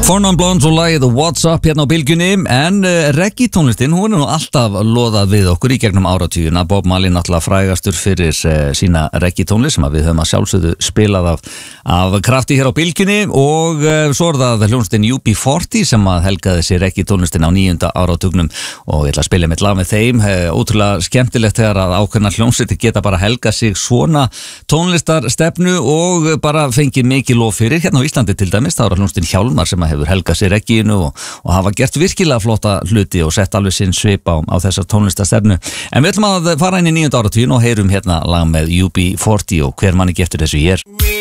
Four Non Blondes og lagið What's Up hérna á bylgjunni. En reggae tónlistin, hún nú alltaf loðað við okkur í gegnum áratugina. Bob Marley náttúrulega frægastur fyrir sína reggae tónlist sem við höfum að sjálfsögðu spilað af krafti hér á bylgjunni. Og svo það hljómsveitin UB40 sem að helgaði sér reggae tónlistin á 9. áratugnum. Og ég ætla að spila mitt lag með þeim. Ótrúlega skemmtilegt þegar að ákveðnar hljómsveitir geta bara helga sig svona tónlistarstefnu og bara fengið mikið lof fyrir. Hérna á Íslandi til dæmis, þá hljómsveitin Hjálmar sem hefur helgað sér reggíinu og hafa gert virkilega flotta hluti og sett alveg sinn svip á þessar tónlistarstefnu. En við ætlum að fara inn í 9. áratugin og heyrum hérna lag með UB40 og hver mann ekki eftir þessu hér.